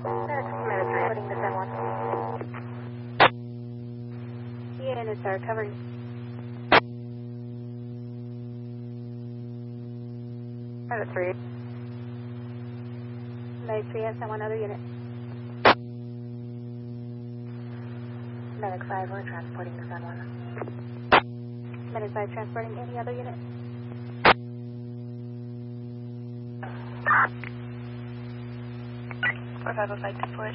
Putting this in one. Units are covering. Medic 3. Medic 3 has one other unit. Medic 5, we're transporting this on one. Medic 5 transporting any other unit. 4505 to Forge.